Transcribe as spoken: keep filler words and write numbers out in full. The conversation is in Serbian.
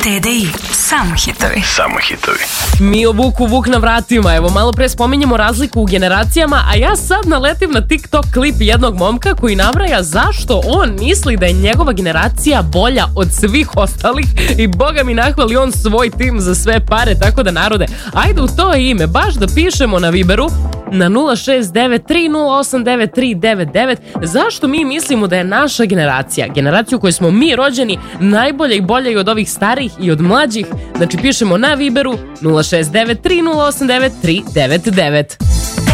T D I, samo hitovi. Samo hitovi. Mi o Vuku, Vuk na vratima. Evo, malo pre spominjemo razliku u generacijama, a ja sad naletim na TikTok klip jednog momka koji nabraja zašto on misli da je njegova generacija bolja od svih ostalih i boga mi nahvali on svoj tim za sve pare, tako da narode, ajde u to ime baš da pišemo na Viberu na nula šest devet tri nula osam devet tri devet devet zašto mi mislimo da je naša generacija, generacija u kojoj smo mi rođeni, najbolja i bolja i od ovih starih i od mlađih. Znači pišemo na Viberu nula šest devet tri nula osam devet tri devet devet.